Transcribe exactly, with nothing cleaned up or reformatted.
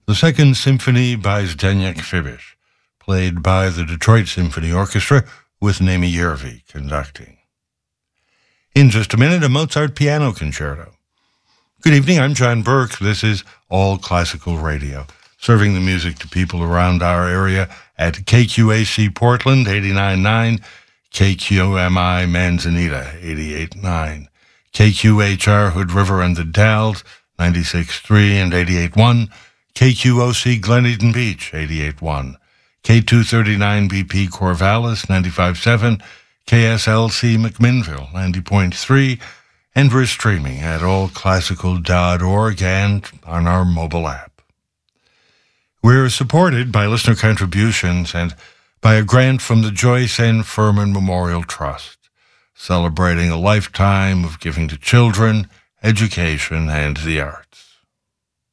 The Second Symphony by Zdeněk Fibiš, played by the Detroit Symphony Orchestra with Naomi Yervi conducting. In just a minute, a Mozart piano concerto. Good evening, I'm John Burke. This is All Classical Radio, serving the music to people around our area at K Q A C Portland, eighty-nine point nine, K Q M I Manzanita, eighty-eight point nine, K Q H R Hood River and the Dalles, ninety-six point three and eighty-eight point one, K Q O C Glen Eden Beach, eighty-eight point one, K two thirty-nine B P Corvallis, ninety-five point seven, K S L C McMinnville, ninety point three, and we're streaming at all classical dot org and on our mobile app. We're supported by listener contributions and by a grant from the Joyce N. Furman Memorial Trust, celebrating a lifetime of giving to children, education, and the arts.